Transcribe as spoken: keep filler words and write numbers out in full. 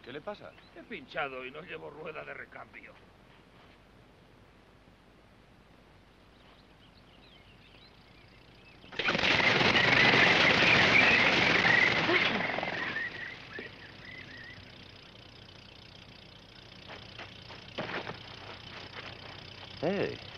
¿Qué le pasa? He pinchado y no llevo rueda de recambio. Hey.